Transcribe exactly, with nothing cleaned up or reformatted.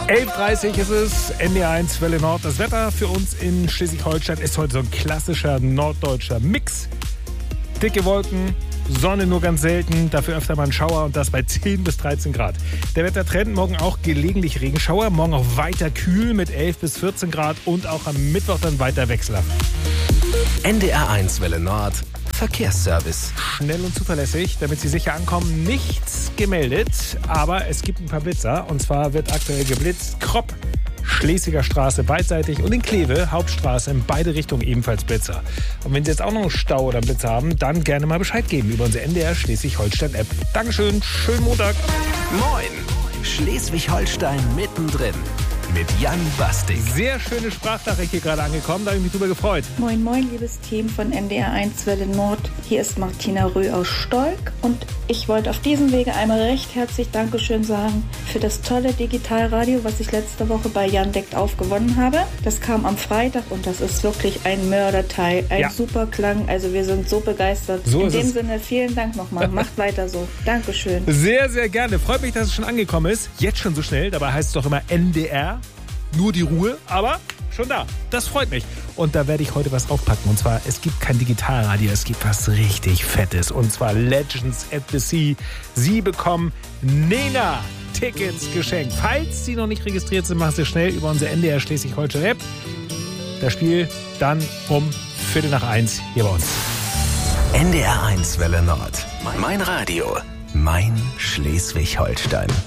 elf Uhr dreißig ist es, N D R eins Welle Nord. Das Wetter für uns in Schleswig-Holstein ist heute so ein klassischer norddeutscher Mix. Dicke Wolken, Sonne nur ganz selten, dafür öfter mal ein Schauer und das bei zehn bis dreizehn Grad. Der Wettertrend, morgen auch gelegentlich Regenschauer, morgen auch weiter kühl mit elf bis vierzehn Grad und auch am Mittwoch dann weiter wechselhaft. N D R eins Welle Nord, Verkehrsservice. Schnell und zuverlässig, damit Sie sicher ankommen, nichts gemeldet, aber es gibt ein paar Blitzer und zwar wird aktuell geblitzt. Kropp, Schlesiger Straße beidseitig und in Kleve, Hauptstraße in beide Richtungen ebenfalls Blitzer. Und wenn Sie jetzt auch noch einen Stau oder einen Blitzer haben, dann gerne mal Bescheid geben über unsere N D R Schleswig-Holstein-App. Dankeschön, schönen Montag. Moin, Schleswig-Holstein mittendrin. Mit Jan Bastig. Sehr schöne Sprachnachricht hier gerade angekommen, da habe ich mich drüber gefreut. Moin, moin, liebes Team von N D R eins Welle Nord. Hier ist Martina Röh aus Stolk und ich wollte auf diesem Wege einmal recht herzlich Dankeschön sagen für das tolle Digitalradio, was ich letzte Woche bei Jan Deckt aufgewonnen habe. Das kam am Freitag und das ist wirklich ein Mörderteil, ein ja. super Klang. Also wir sind so begeistert. So In ist dem es. Sinne, vielen Dank nochmal. Macht weiter so. Dankeschön. Sehr, sehr gerne. Freut mich, dass es schon angekommen ist. Jetzt schon so schnell. Dabei heißt es doch immer N D R. Nur die Ruhe, aber schon da. Das freut mich. Und da werde ich heute was aufpacken. Und zwar, es gibt kein Digitalradio, es gibt was richtig Fettes. Und zwar Legends at the Sea. Sie bekommen Nena-Tickets geschenkt. Falls Sie noch nicht registriert sind, machen Sie schnell über unsere N D R Schleswig-Holstein-App. Das Spiel dann um Viertel nach eins hier bei uns. N D R eins Welle Nord. Mein Radio. Mein Schleswig-Holstein.